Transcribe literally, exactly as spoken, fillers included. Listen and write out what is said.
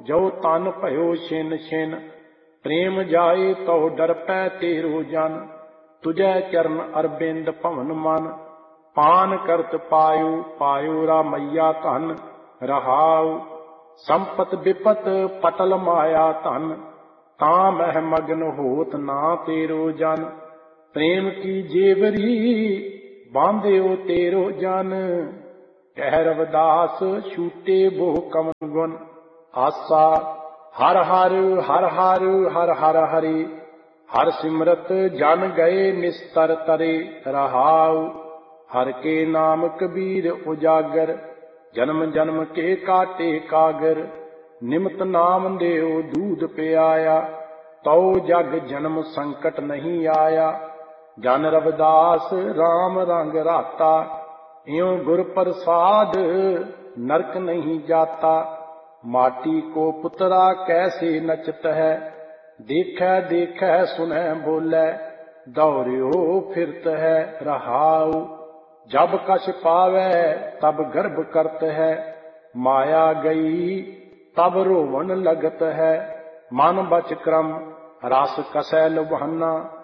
जो तन भयो छिन छिन, प्रेम जाए तो डर पै तेरो जन। तुझै चरण अरविंद पवन मन, पान करत पायो पायो रामैया धन। रहाउ संपत विपत पटल माया धन, तां मह मगन होत ना तेरो जन। प्रेम की जेवरी बांध्यो तेरो जन, कह रविदास छूटे बोह कवन गुन। आसा हर हर हर हर हर हर हरि, हर सिमरत जन गए निस्तर तरे। रहाउ हर के नाम कबीर उजागर, जन्म जन्म के काटे कागर। निमत नाम देव दूध पियाया, तो जग जन्म संकट नहीं आया। जन रविदास राम रंग राता, इयों गुर प्रसाद नरक नहीं जाता। माटी को पुतरा कैसे नचत है, देखै देखै सुनै बोलै, दौड़ियो फिरत है। रहाउ जब कछ पावै तब गर्भ करत है, माया गई तब रोवन लगत है। मन बच क्रम रस कसै लुभाना,